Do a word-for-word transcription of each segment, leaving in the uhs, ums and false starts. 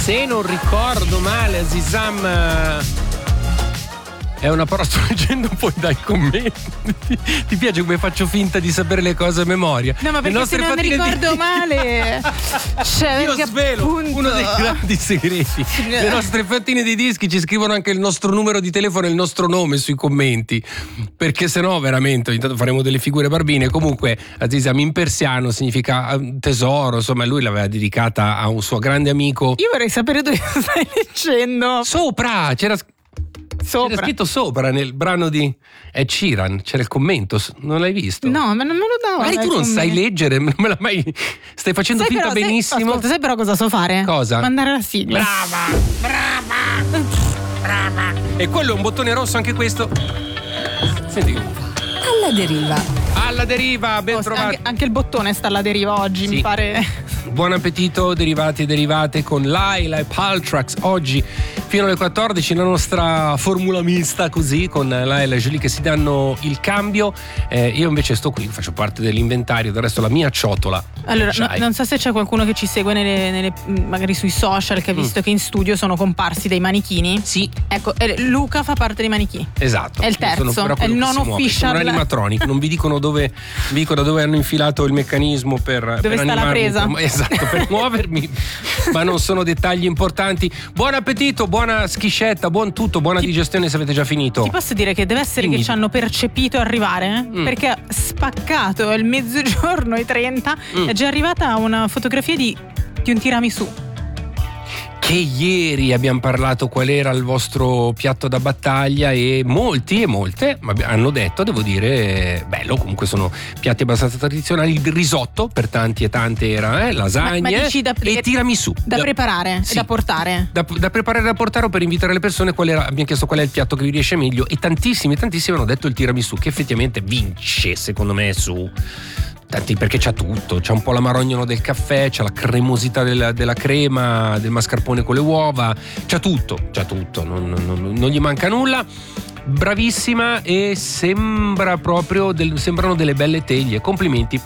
Se non ricordo male, Azizam è una parola, sto leggendo poi dai commenti. Ti piace come faccio finta di sapere le cose a memoria? No, ma perché se non ricordo di... male cioè, io svelo appunto... uno dei grandi segreti. Le nostre fattine di dischi ci scrivono anche il nostro numero di telefono e il nostro nome sui commenti, perché sennò veramente intanto faremo delle figure barbine. Comunque Azizam in persiano significa tesoro, insomma lui l'aveva dedicata a un suo grande amico. Io vorrei sapere dove stai leggendo. Sopra c'era Sopra. C'era scritto sopra nel brano di Ed Sheeran, c'era il commento, non l'hai visto? No, ma non me lo davo. Magari tu non sai leggere, non me la mai. Stai facendo sai finta però, benissimo. Sai, ascolta, sai però cosa so fare? Cosa? Mandare la sigla. Brava, brava, brava. E quello è un bottone rosso anche questo. Senti che. Alla deriva. Alla deriva, ben oh, trovato. Anche, anche il bottone sta alla deriva oggi, sì. Mi pare. Buon appetito, derivati e derivate con Laila e Paltrax. Oggi fino alle quattordici la nostra formula mista, così, con Laila e Julie che si danno il cambio. Eh, io invece sto qui, faccio parte dell'inventario, del resto la mia ciotola. Allora, no, non so se c'è qualcuno che ci segue nelle, nelle, magari sui social, che ha visto mm. che in studio sono comparsi dei manichini. Sì. Ecco, Luca fa parte dei manichini. Esatto. È il terzo, è il non official. Sono un animatronic, non vi dicono dove, vi dico da dove hanno infilato il meccanismo per dove per sta la presa. Esatto, per muovermi, ma non sono dettagli importanti. Buon appetito, buona schiscetta, buon tutto, buona ti, digestione se avete già finito. Ti posso dire che deve essere Quindi. che ci hanno percepito arrivare? Mm. Perché spaccato il mezzogiorno e trenta mm. è già arrivata una fotografia di, di un tiramisù. Che ieri abbiamo parlato qual era il vostro piatto da battaglia e molti e molte hanno detto, devo dire, bello, comunque sono piatti abbastanza tradizionali. Il risotto per tanti e tante era eh, lasagne ma, ma da, e tiramisù da, da preparare sì, e da portare da, da preparare e da portare o per invitare le persone. Qual era, abbiamo chiesto qual è il piatto che vi riesce meglio e tantissimi tantissimi hanno detto il tiramisù, che effettivamente vince secondo me su tanti, perché c'ha tutto, c'ha un po' la marognolo del caffè, c'ha la cremosità della, della crema, del mascarpone con le uova, c'ha tutto, c'ha tutto, non, non, non gli manca nulla. Bravissima e sembra proprio del, sembrano delle belle teglie, complimenti.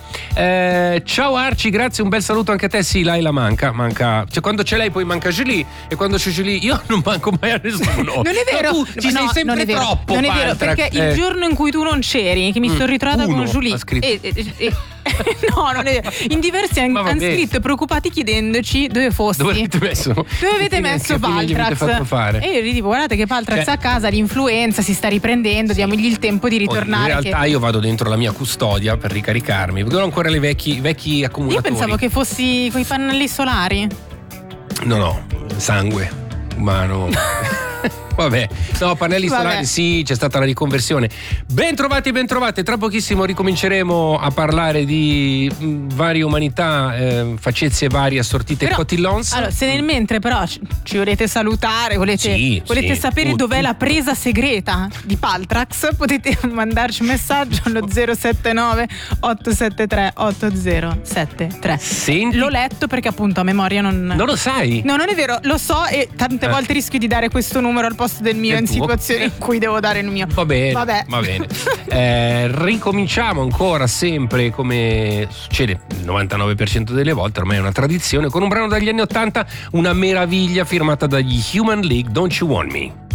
Eh, ciao Arci, grazie, un bel saluto anche a te. Sì, Laila manca, manca, cioè quando c'è lei poi manca Julie e quando c'è Julie io non manco mai a nessuno. Non è vero, tu ci no, sei sempre non è vero, troppo. Non è vero, perché eh. il giorno in cui tu non c'eri, che mi mm, sono ritrovata uno, con Julie e, e, e no, non è vero. In diversi hanno han scritto preoccupati chiedendoci dove fossi. Dove avete messo? Dove avete messo Paltrax? E io gli dico guardate che Paltrax cioè, a casa l'influenza si sta riprendendo, sì. diamogli il tempo di ritornare. In realtà che... io vado dentro la mia custodia per ricaricarmi, perché ho ancora le vecchi, vecchi accumulatori. Io pensavo che fossi coi pannelli solari. No, no, sangue umano. Vabbè, no, pannelli Vabbè. solari, sì, c'è stata la riconversione. Ben trovati, ben trovate. Tra pochissimo ricominceremo a parlare di mh, varie umanità, eh, facezie varie assortite però, cotillons. Allora, se nel mentre però ci, ci volete salutare, volete, sì, volete sì, sapere tutto. dov'è la presa segreta di Paltrax, potete mandarci un messaggio allo zero sette nove otto sette tre otto zero sette tre. Senti? L'ho letto perché appunto a memoria non... Non lo sai? No, non è vero, lo so e tante eh. volte rischio di dare questo numero al posto del mio in situazioni in cui devo dare il mio. Va bene, Vabbè. va bene. Eh, ricominciamo ancora sempre come succede il novantanove per cento delle volte, ormai è una tradizione, con un brano dagli anni ottanta, una meraviglia firmata dagli Human League, Don't You Want Me.